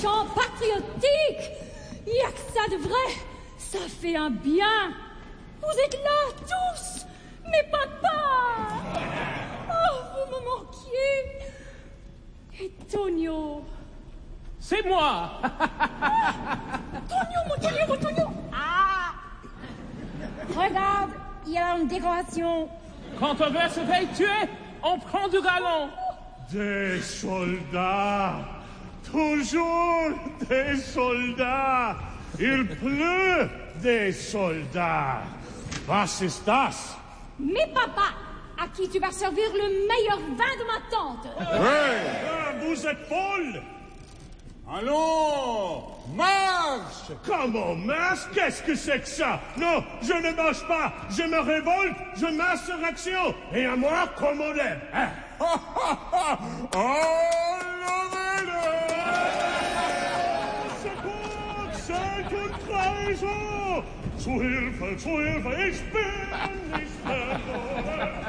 chant patriotique. Y'a que ça de vrai. Ça fait un bien. Vous êtes là, tous. Mes papas. Oh, vous me manquiez. Et Tonio. C'est moi. Tonio, mon Tonio. Ah. Regarde, il y a une décoration. Quand on veut se faire tuer, on prend du galon. Des soldats. Toujours des soldats. Il pleut des soldats. Was ist das? Mes papas, à qui tu vas servir le meilleur vin de ma tante. Vous êtes folle. Allons, marche! Comment marche? Qu'est-ce que c'est que ça? Non, je ne marche pas. Je me révolte, je m'insurrection. Et à moi, qu'on m'en lève. Hein? Enlevez-le! C'est une trahison! Zu Hilfe, ich bin nicht mehr